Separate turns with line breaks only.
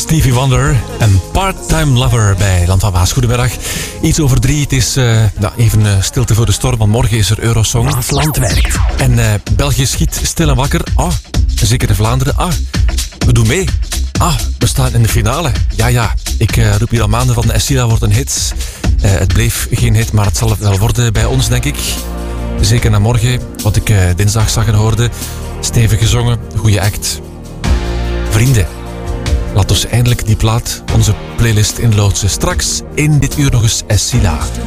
Stevie Wonder en Part-Time Lover bij Land van Waas. Goedemiddag. Iets over 3. Het is even stilte voor de storm, want morgen is er Eurosong.
Waasland werkt.
En België schiet stil en wakker. Zeker de Vlaanderen. We doen mee. We staan in de finale. Ja. Ik roep hier al maanden van Essila wordt een hit. Het bleef geen hit, maar het zal het wel worden bij ons, denk ik. Zeker na morgen, wat ik dinsdag zag en hoorde. Stevig gezongen, goede act. Vrienden, laat ons eindelijk die plaat, onze playlist inloodsen. Straks in dit uur nog eens Essila.